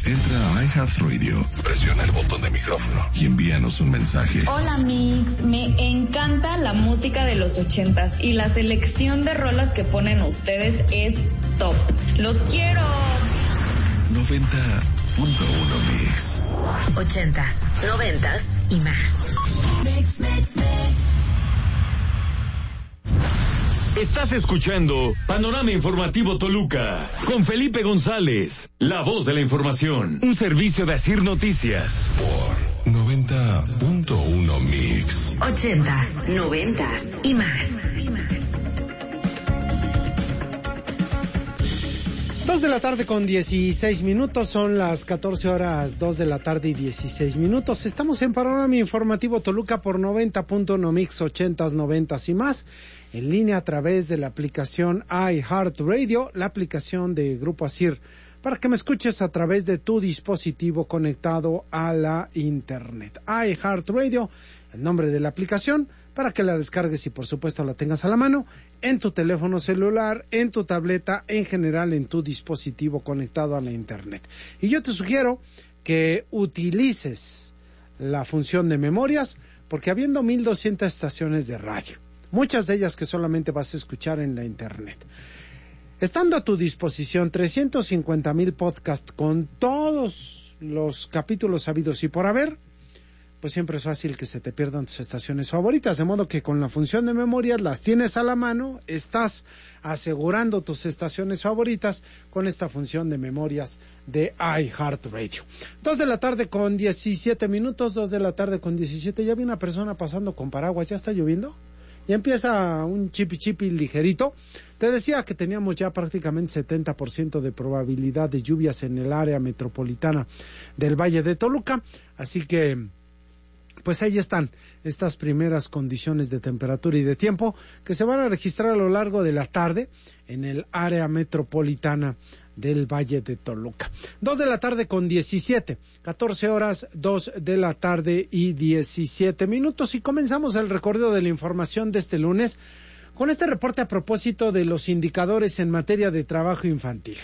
Entra a iHeartRadio, presiona el botón de micrófono y envíanos un mensaje. Hola Mix, me encanta la música de los 80s y la selección de rolas que ponen ustedes es top. ¡Los quiero! 90.1 Mix. 80s, 90s y más. Mix. Estás escuchando Panorama Informativo Toluca con Felipe González, la voz de la información, un servicio de Asir Noticias. Por 90.1 Mix. 80s, 90s y más. 2 de la tarde con 16 minutos, son las 14 horas, 2 de la tarde y 16 minutos. Estamos en Panorama Informativo Toluca por 90.1 Mix, 80s, 90s y más. En línea a través de la aplicación iHeartRadio, la aplicación de Grupo Asir, para que me escuches a través de tu dispositivo conectado a la internet. iHeartRadio, el nombre de la aplicación, para que la descargues y por supuesto la tengas a la mano, en tu teléfono celular, en tu tableta, en general en tu dispositivo conectado a la internet. Y yo te sugiero que utilices la función de memorias, porque habiendo 1200 estaciones de radio, muchas de ellas que solamente vas a escuchar en la internet, estando a tu disposición 350,000 podcasts con todos los capítulos habidos y por haber, pues siempre es fácil que se te pierdan tus estaciones favoritas, de modo que con la función de memorias las tienes a la mano, estás asegurando tus estaciones favoritas con esta función de memorias de iHeartRadio. 2 de la tarde con 17 minutos, 2 de la tarde con 17, ya vi una persona pasando con paraguas, ¿ya está lloviendo? Ya empieza un chipi ligerito. Te decía que teníamos ya prácticamente 70% de probabilidad de lluvias en el área metropolitana del Valle de Toluca, así que pues ahí están estas primeras condiciones de temperatura y de tiempo que se van a registrar a lo largo de la tarde en el área metropolitana del Valle de Toluca. 2 de la tarde con 17, 14 horas, 2 de la tarde y 17 minutos, y comenzamos el recorrido de la información de este lunes con este reporte a propósito de los indicadores en materia de trabajo infantil.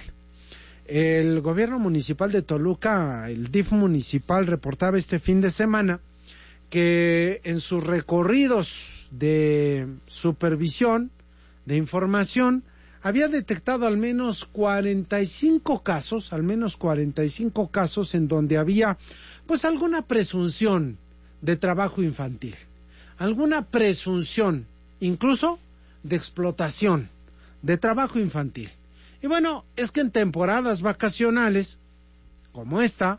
El gobierno municipal de Toluca, el DIF municipal, reportaba este fin de semana que en sus recorridos de supervisión, de información, había detectado al menos 45 casos en donde había pues alguna presunción de trabajo infantil, alguna presunción incluso de explotación, de trabajo infantil. Y bueno, es que en temporadas vacacionales como esta,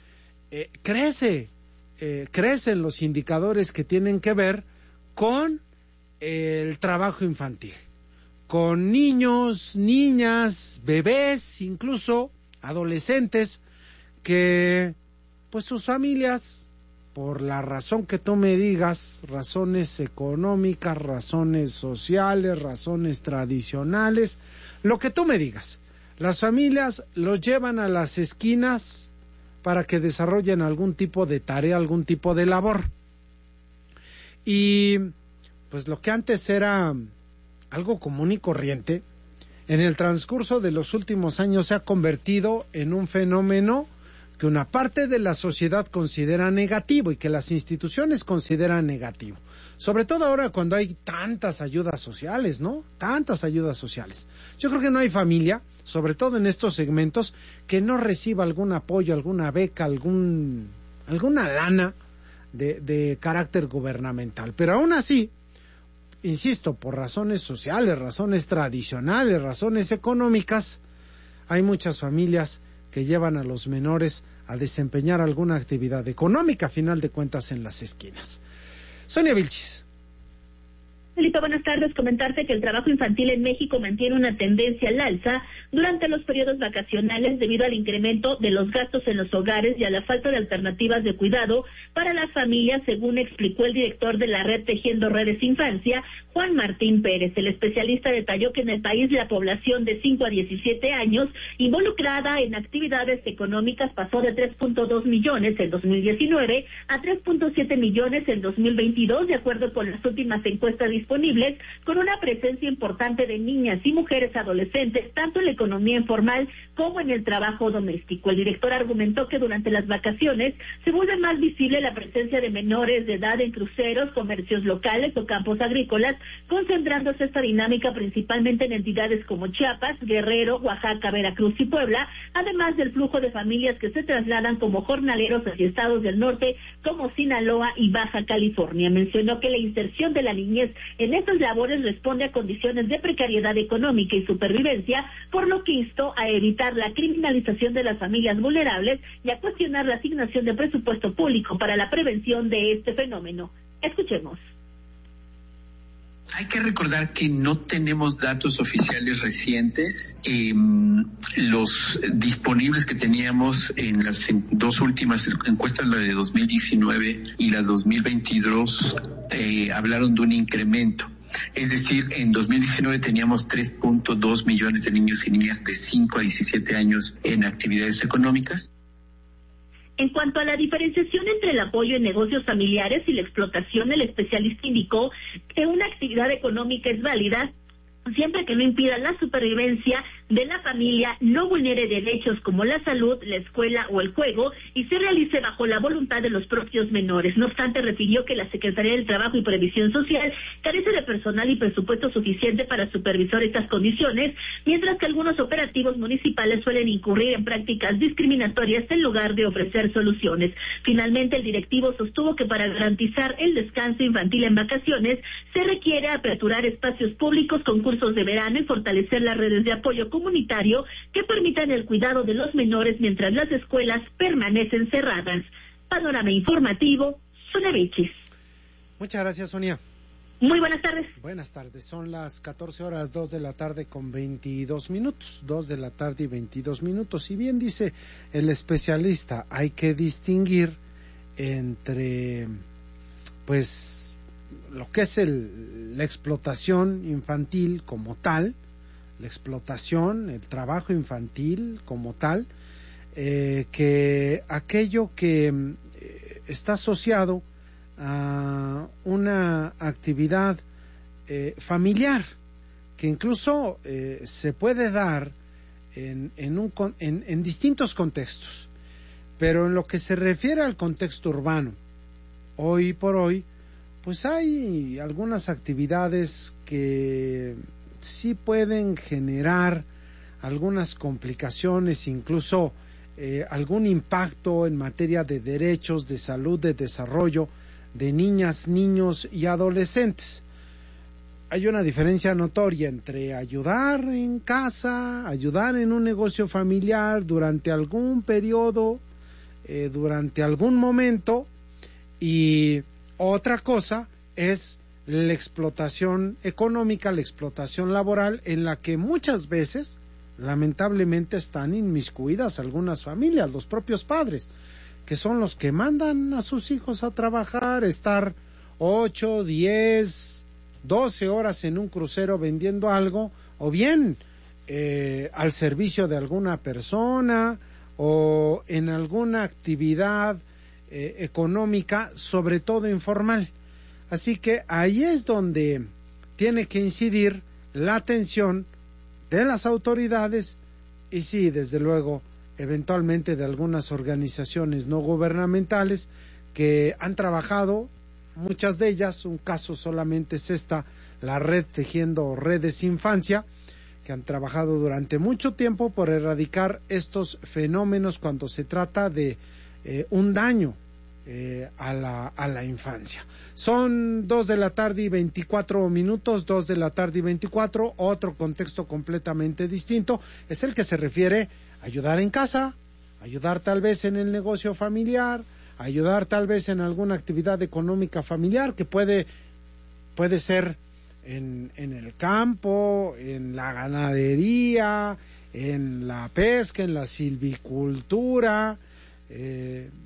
crecen los indicadores que tienen que ver con el trabajo infantil, con niños, niñas, bebés, incluso adolescentes, que pues sus familias, por la razón que tú me digas, razones económicas, razones sociales, razones tradicionales, lo que tú me digas, las familias los llevan a las esquinas para que desarrollen algún tipo de tarea, algún tipo de labor. Y pues lo que antes era algo común y corriente, en el transcurso de los últimos años se ha convertido en un fenómeno que una parte de la sociedad considera negativo y que las instituciones consideran negativo. Sobre todo ahora cuando hay tantas ayudas sociales, ¿no? Tantas ayudas sociales. Yo creo que no hay familia, sobre todo en estos segmentos, que no reciba algún apoyo, alguna beca, alguna lana de carácter gubernamental. Pero aún así, insisto, por razones sociales, razones tradicionales, razones económicas, hay muchas familias que llevan a los menores a desempeñar alguna actividad económica, a final de cuentas, en las esquinas. Sonia Vilchis. Felipe, buenas tardes. Comentarte que el trabajo infantil en México mantiene una tendencia al alza durante los periodos vacacionales debido al incremento de los gastos en los hogares y a la falta de alternativas de cuidado para las familias, según explicó el director de la red Tejiendo Redes Infancia, Juan Martín Pérez. El especialista detalló que en el país la población de 5 a 17 años involucrada en actividades económicas pasó de 3.2 millones en 2019 a 3.7 millones en 2022, de acuerdo con las últimas encuestas disponibles, con una presencia importante de niñas y mujeres adolescentes, tanto en la economía informal como en el trabajo doméstico. El director argumentó que durante las vacaciones se vuelve más visible la presencia de menores de edad en cruceros, comercios locales o campos agrícolas, concentrándose esta dinámica principalmente en entidades como Chiapas, Guerrero, Oaxaca, Veracruz y Puebla, además del flujo de familias que se trasladan como jornaleros hacia estados del norte como Sinaloa y Baja California. Mencionó que la inserción de la niñez en estas labores responde a condiciones de precariedad económica y supervivencia, por lo que instó a evitar la criminalización de las familias vulnerables y a cuestionar la asignación de presupuesto público para la prevención de este fenómeno. Escuchemos. Hay que recordar que no tenemos datos oficiales recientes. Los disponibles que teníamos en las dos últimas encuestas, la de 2019 y la 2022, hablaron de un incremento. Es decir, en 2019 teníamos 3.2 millones de niños y niñas de 5 a 17 años en actividades económicas. En cuanto a la diferenciación entre el apoyo en negocios familiares y la explotación, el especialista indicó que una actividad económica es válida siempre que no impida la supervivencia de la familia, no vulnere derechos como la salud, la escuela o el juego y se realice bajo la voluntad de los propios menores. No obstante, refirió que la Secretaría del Trabajo y Previsión Social carece de personal y presupuesto suficiente para supervisar estas condiciones, mientras que algunos operativos municipales suelen incurrir en prácticas discriminatorias en lugar de ofrecer soluciones. Finalmente, el directivo sostuvo que para garantizar el descanso infantil en vacaciones se requiere aperturar espacios públicos con cursos de verano y fortalecer las redes de apoyo comunitario que permitan el cuidado de los menores mientras las escuelas permanecen cerradas. Panorama informativo, Sonia Vichis. Muchas gracias, Sonia. Muy buenas tardes. Buenas tardes, son las 14:02 de la tarde con 22 minutos, 2 de la tarde y 22 minutos. Y bien dice el especialista, hay que distinguir entre, pues, lo que es la explotación infantil como tal, la explotación, el trabajo infantil como tal, que aquello que está asociado a una actividad familiar, que incluso se puede dar en distintos contextos, pero en lo que se refiere al contexto urbano, hoy por hoy, pues hay algunas actividades que sí pueden generar algunas complicaciones, incluso algún impacto en materia de derechos, de salud, de desarrollo de niñas, niños y adolescentes. Hay una diferencia notoria entre ayudar en casa, ayudar en un negocio familiar durante algún periodo, durante algún momento, y otra cosa es la explotación económica, la explotación laboral, en la que muchas veces, lamentablemente, están inmiscuidas algunas familias, los propios padres, que son los que mandan a sus hijos a trabajar, estar 8, 10, 12 horas en un crucero vendiendo algo, o bien al servicio de alguna persona, o en alguna actividad económica, sobre todo informal. Así que ahí es donde tiene que incidir la atención de las autoridades y sí, desde luego, eventualmente de algunas organizaciones no gubernamentales que han trabajado, muchas de ellas, un caso solamente es la red Tejiendo Redes Infancia, que han trabajado durante mucho tiempo por erradicar estos fenómenos cuando se trata de un daño a la infancia. Son 2 de la tarde y 24 minutos, 2 de la tarde y 24, otro contexto completamente distinto, es el que se refiere a ayudar en casa, ayudar tal vez en el negocio familiar, ayudar tal vez en alguna actividad económica familiar que puede ser en el campo, en la ganadería, en la pesca, en la silvicultura,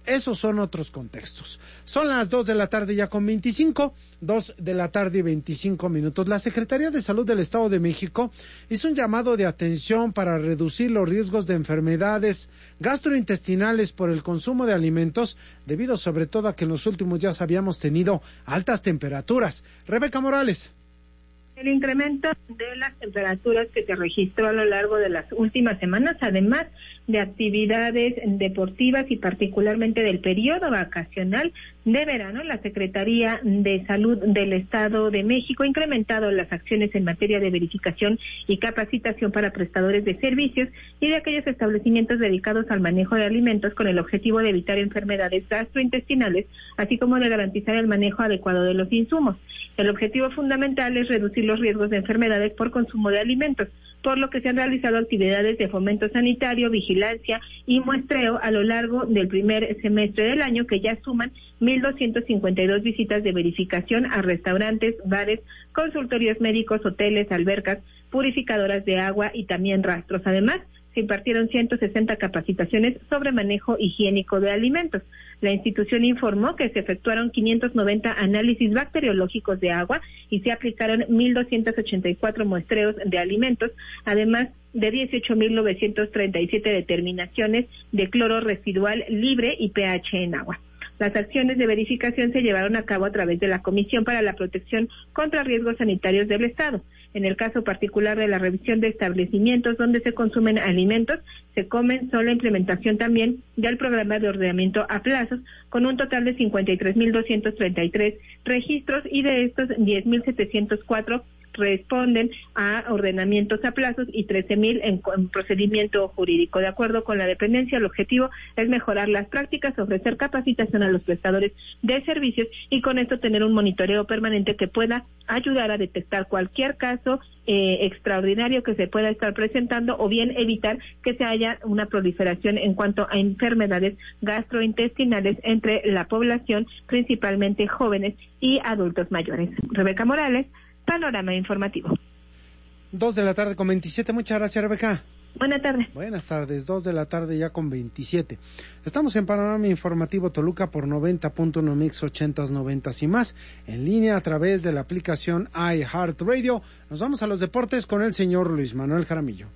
esos son otros contextos. Son las 2 de la tarde ya con 25, 2 de la tarde y 25 minutos. La Secretaría de Salud del Estado de México hizo un llamado de atención para reducir los riesgos de enfermedades gastrointestinales por el consumo de alimentos, debido sobre todo a que en los últimos días habíamos tenido altas temperaturas. Rebeca Morales. El incremento de las temperaturas que se registró a lo largo de las últimas semanas, además de actividades deportivas y particularmente del periodo vacacional de verano, la Secretaría de Salud del Estado de México ha incrementado las acciones en materia de verificación y capacitación para prestadores de servicios y de aquellos establecimientos dedicados al manejo de alimentos con el objetivo de evitar enfermedades gastrointestinales, así como de garantizar el manejo adecuado de los insumos. El objetivo fundamental es reducir los riesgos de enfermedades por consumo de alimentos, por lo que se han realizado actividades de fomento sanitario, vigilancia y muestreo a lo largo del primer semestre del año, que ya suman 1,252 visitas de verificación a restaurantes, bares, consultorios médicos, hoteles, albercas, purificadoras de agua y también rastros. Además, se impartieron 160 capacitaciones sobre manejo higiénico de alimentos. La institución informó que se efectuaron 590 análisis bacteriológicos de agua y se aplicaron 1,284 muestreos de alimentos, además de 18,937 determinaciones de cloro residual libre y pH en agua. Las acciones de verificación se llevaron a cabo a través de la Comisión para la Protección contra Riesgos Sanitarios del Estado. En el caso particular de la revisión de establecimientos donde se consumen alimentos, se comenzó la implementación también del programa de ordenamiento a plazos, con un total de 53,233 registros, y de estos 10,704 responden a ordenamientos a plazos y 13,000 en procedimiento jurídico. De acuerdo con la dependencia, el objetivo es mejorar las prácticas, ofrecer capacitación a los prestadores de servicios y con esto tener un monitoreo permanente que pueda ayudar a detectar cualquier caso extraordinario que se pueda estar presentando, o bien evitar que se haya una proliferación en cuanto a enfermedades gastrointestinales entre la población, principalmente jóvenes y adultos mayores. Rebeca Morales, Panorama Informativo. 2 de la tarde con 27. Muchas gracias, Rebeca. Buenas tardes. Buenas tardes, 2 de la tarde ya con 27. Estamos en Panorama Informativo Toluca por 90.1 Mix 80s, 90s y más, en línea a través de la aplicación iHeartRadio. Nos vamos a los deportes con el señor Luis Manuel Jaramillo.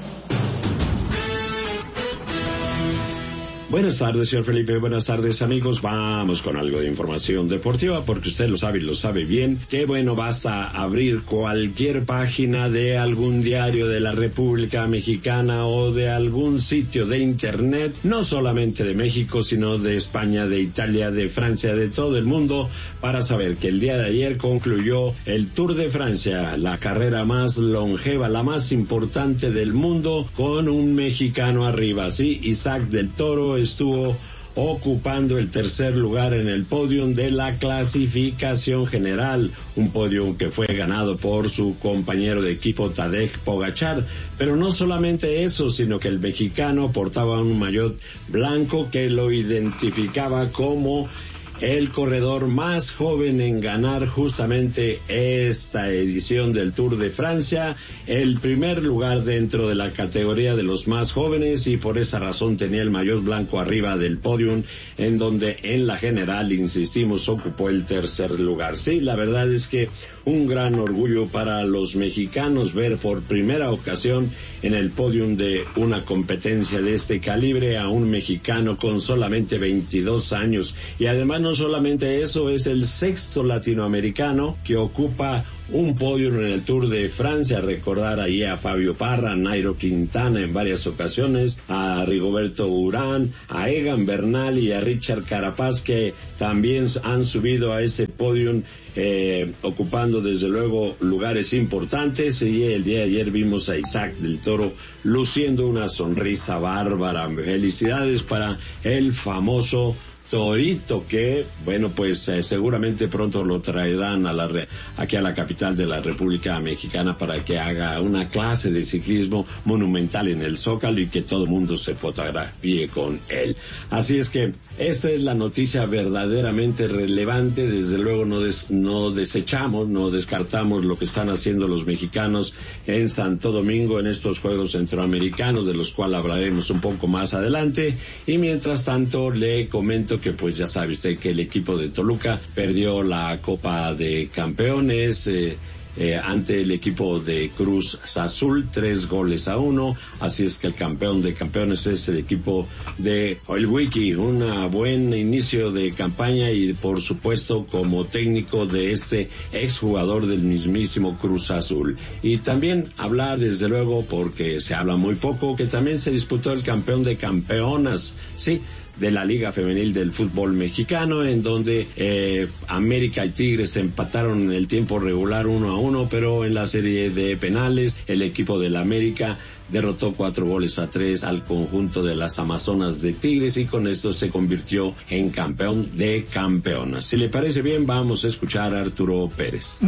Buenas tardes, señor Felipe. Buenas tardes, amigos. Vamos con algo de información deportiva, porque usted lo sabe y lo sabe bien. Que bueno, basta abrir cualquier página de algún diario de la República Mexicana o de algún sitio de internet, no solamente de México, sino de España, de Italia, de Francia, de todo el mundo, para saber que el día de ayer concluyó el Tour de Francia, la carrera más longeva, la más importante del mundo, con un mexicano arriba. Sí, Isaac del Toro estuvo ocupando el tercer lugar en el podio de la clasificación general, un podio que fue ganado por su compañero de equipo Tadej Pogačar. Pero no solamente eso, sino que el mexicano portaba un maillot blanco que lo identificaba como el corredor más joven en ganar justamente esta edición del Tour de Francia, el primer lugar dentro de la categoría de los más jóvenes, y por esa razón tenía el maillot blanco arriba del podium, en donde en la general, insistimos, ocupó el tercer lugar. Sí, la verdad es que un gran orgullo para los mexicanos ver por primera ocasión en el podium de una competencia de este calibre a un mexicano con solamente 22 años, y además no solamente eso, es el sexto latinoamericano que ocupa un podio en el Tour de Francia. Recordar ahí a Fabio Parra, a Nairo Quintana en varias ocasiones, a Rigoberto Urán, a Egan Bernal y a Richard Carapaz, que también han subido a ese podio, ocupando desde luego lugares importantes. Y el día de ayer vimos a Isaac del Toro luciendo una sonrisa bárbara. Felicidades para el famoso Torito, que, bueno, pues seguramente pronto lo traerán aquí a la capital de la República Mexicana para que haga una clase de ciclismo monumental en el Zócalo y que todo el mundo se fotografíe con él. Así es que esta es la noticia verdaderamente relevante. Desde luego no descartamos lo que están haciendo los mexicanos en Santo Domingo en estos Juegos Centroamericanos, de los cuales hablaremos un poco más adelante. Y mientras tanto le comento que pues ya sabe usted que el equipo de Toluca perdió la Copa de Campeones ante el equipo de Cruz Azul, 3-1, así es que el campeón de campeones es el equipo de el Wiki, un buen inicio de campaña y por supuesto como técnico de este exjugador del mismísimo Cruz Azul. Y también hablar desde luego, porque se habla muy poco, que también se disputó el campeón de campeonas, sí, de la Liga Femenil del Fútbol Mexicano, en donde América y Tigres empataron en el tiempo regular 1-1, pero en la serie de penales el equipo del América derrotó 4-3 al conjunto de las Amazonas de Tigres y con esto se convirtió en campeón de campeonas. Si le parece bien, vamos a escuchar a Arturo Pérez.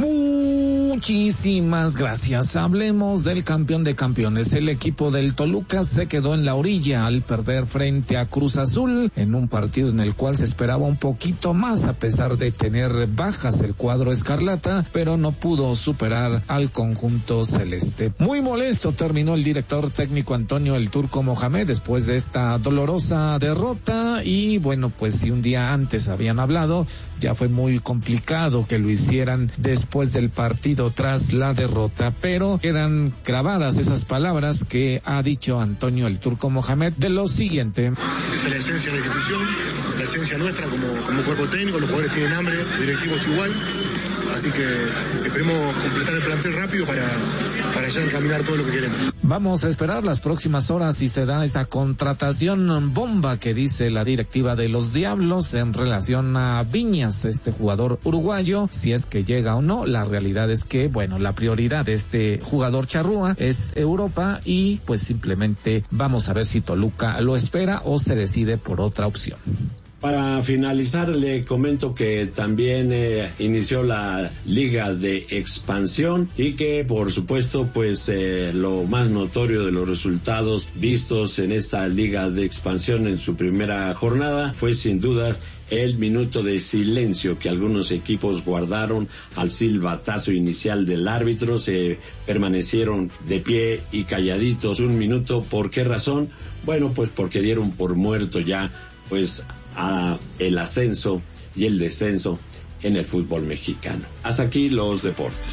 Muchísimas gracias. Hablemos del campeón de campeones. El equipo del Toluca se quedó en la orilla al perder frente a Cruz Azul en un partido en el cual se esperaba un poquito más a pesar de tener bajas el cuadro escarlata, pero no pudo superar al conjunto celeste. Muy molesto terminó el director técnico Antonio El Turco Mohamed después de esta dolorosa derrota y bueno, pues si un día antes habían hablado, ya fue muy complicado que lo hicieran después del partido tras la derrota, pero quedan grabadas esas palabras que ha dicho Antonio El Turco Mohamed de lo siguiente. Esa es la esencia de la institución, la esencia nuestra como cuerpo técnico, los jugadores tienen hambre, directivos igual, así que esperemos completar el plantel rápido para ya encaminar todo lo que queremos. Vamos a esperar las próximas horas si se da esa contratación bomba que dice la directiva de los Diablos en relación a Viñas, este jugador uruguayo, si es que llega o no. La realidad es que, bueno, la prioridad de este jugador charrúa es Europa y pues simplemente vamos a ver si Toluca lo espera o se decide por otra opción. Para finalizar, le comento que también inició la Liga de Expansión y que, por supuesto, pues lo más notorio de los resultados vistos en esta Liga de Expansión en su primera jornada fue sin dudas el minuto de silencio que algunos equipos guardaron al silbatazo inicial del árbitro. Se permanecieron de pie y calladitos un minuto. ¿Por qué razón? Bueno, pues porque dieron por muerto ya pues a el ascenso y el descenso en el fútbol mexicano. Hasta aquí los deportes.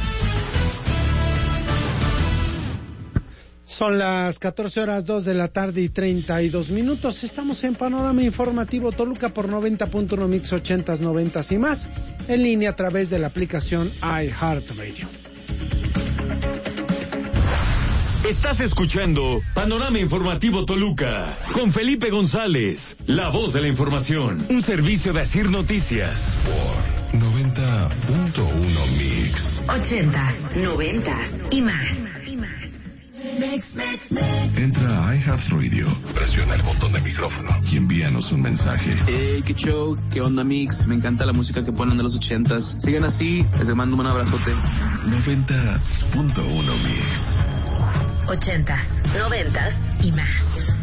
Son las 14:02 de la tarde y 32 minutos. Estamos en Panorama Informativo Toluca por 90.1 Mix 80s, 90s y más, en línea a través de la aplicación iHeartRadio. Estás escuchando Panorama Informativo Toluca con Felipe González, la voz de la información, un servicio de Asir Noticias. Por 90.1 Mix. 80s, 90s y más. Entra a iHeartRadio, presiona el botón de micrófono y envíanos un mensaje. Hey, qué show, qué onda Mix, me encanta la música que ponen de los 80s. Sigan así, les mando un abrazote. 90.1 Mix. 80s, 90s y más.